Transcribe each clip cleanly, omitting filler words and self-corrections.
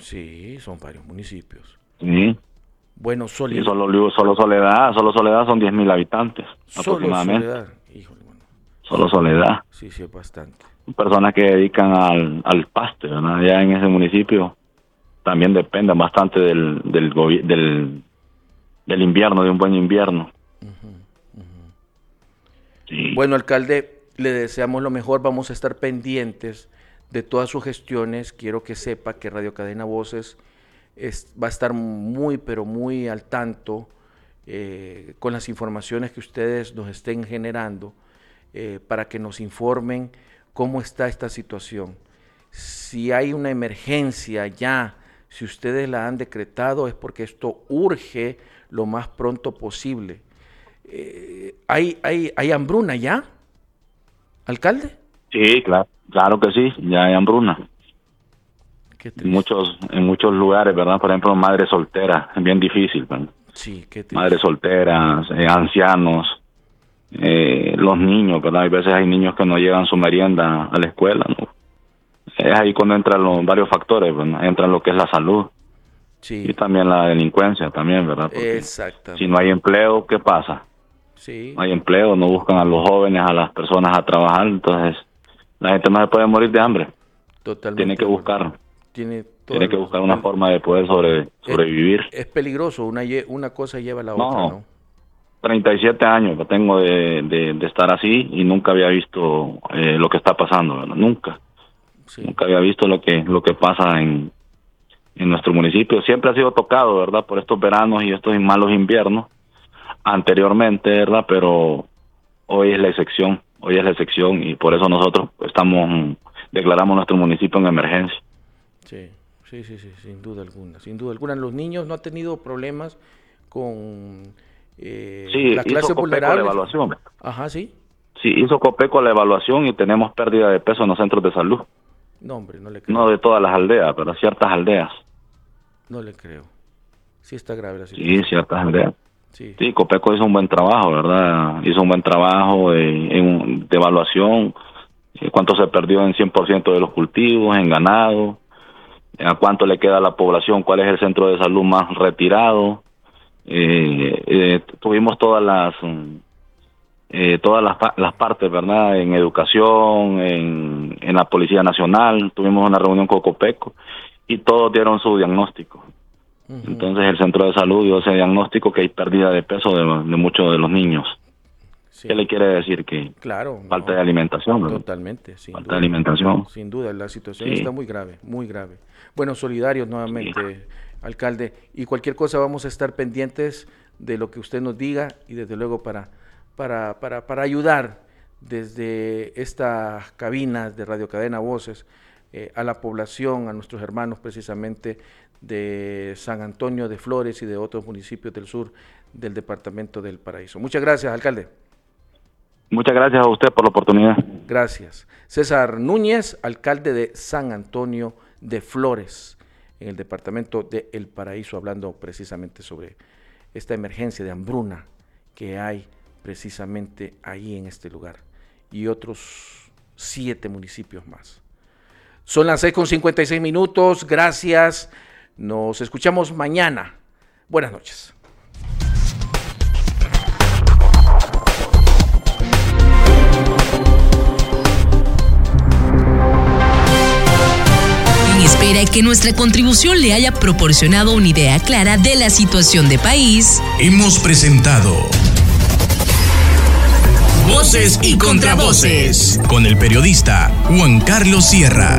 Sí, son varios municipios. Sí. Bueno, Y solo Soledad son 10.000 habitantes, solo aproximadamente. Soledad. Híjole, bueno. Solo Soledad. Sí, es bastante. Personas que dedican al paste, ¿verdad? Allá en ese municipio también dependen bastante del invierno, de un buen invierno. Sí. Bueno, alcalde, le deseamos lo mejor. Vamos a estar pendientes de todas sus gestiones. Quiero que sepa que Radio Cadena Voces va a estar muy, pero muy al tanto con las informaciones que ustedes nos estén generando para que nos informen cómo está esta situación. Si hay una emergencia ya, si ustedes la han decretado, es porque esto urge lo más pronto posible. ¿Hay hambruna ya, alcalde? Sí, claro que sí, ya hay hambruna. En muchos lugares, ¿verdad? Por ejemplo, madres solteras, es bien difícil, ¿verdad? Sí, qué triste. Madres solteras, ancianos, los niños, ¿verdad? Hay veces hay niños que no llevan su merienda a la escuela, ¿no? Es ahí cuando entran los varios factores, ¿verdad? Entra lo que es la salud. Sí. Y también la delincuencia, también, ¿verdad? Porque exactamente. si no hay empleo, ¿qué pasa? Sí. No hay empleo, no buscan a los jóvenes, a las personas a trabajar, entonces la gente más se puede morir de hambre. Totalmente. Tiene que buscar. Tiene que buscar una forma de poder sobrevivir. Es peligroso, una cosa lleva a la otra, ¿no? 37 años que tengo de estar así y nunca había visto lo que está pasando, ¿verdad? Nunca había visto lo que pasa en nuestro municipio. Siempre ha sido tocado, ¿verdad? Por estos veranos y estos malos inviernos anteriormente, ¿verdad? Pero hoy es la excepción y por eso nosotros declaramos nuestro municipio en emergencia. Sí, sin duda alguna. Los niños no han tenido problemas con las clases vulnerables. La evaluación. Ajá, sí. Sí, hizo Copeco la evaluación y tenemos pérdida de peso en los centros de salud. No, hombre, no le creo. No de todas las aldeas, pero ciertas aldeas. No le creo. Sí está grave la situación. Sí, ciertas aldeas. Sí, Copeco hizo un buen trabajo, ¿verdad? Hizo un buen trabajo de evaluación. Cuánto se perdió en 100% de los cultivos, en ganado. A cuánto le queda a la población, cuál es el centro de salud más retirado. Tuvimos todas las partes, ¿verdad? En educación, en la Policía Nacional, tuvimos una reunión con Copeco y todos dieron su diagnóstico. Uh-huh. Entonces el centro de salud dio ese diagnóstico que hay pérdida de peso de muchos de los niños. Sí. ¿Qué le quiere decir? Que falta de alimentación, ¿verdad? Totalmente, falta de alimentación. Sin duda, la situación está muy grave, muy grave. Bueno, solidarios nuevamente, alcalde, y cualquier cosa vamos a estar pendientes de lo que usted nos diga y desde luego para ayudar desde estas cabinas de Radio Cadena Voces a la población, a nuestros hermanos precisamente de San Antonio de Flores y de otros municipios del sur del departamento del Paraíso. Muchas gracias, alcalde. Muchas gracias a usted por la oportunidad. Gracias. César Núñez, alcalde de San Antonio de Flores, en el departamento de El Paraíso, hablando precisamente sobre esta emergencia de hambruna que hay precisamente ahí en este lugar y otros 7 municipios más. Son las 6:56. Gracias. Nos escuchamos mañana. Buenas noches. Espera que nuestra contribución le haya proporcionado una idea clara de la situación de país. Hemos presentado Voces y Contravoces con el periodista Juan Carlos Sierra.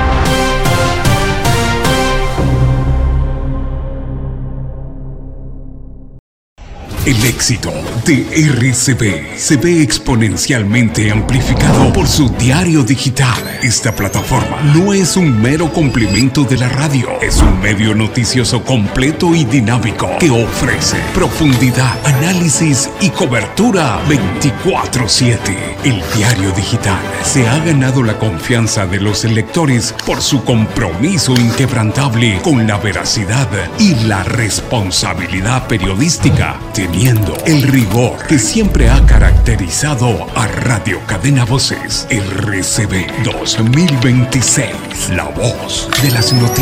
El éxito de RCB se ve exponencialmente amplificado por su diario digital. Esta plataforma no es un mero complemento de la radio, es un medio noticioso completo y dinámico que ofrece profundidad, análisis y cobertura 24/7. El diario digital se ha ganado la confianza de los lectores por su compromiso inquebrantable con la veracidad y la responsabilidad periodística, teniendo el rigor que siempre ha caracterizado a Radio Cadena Voces. RCB 2026, la voz de las noticias.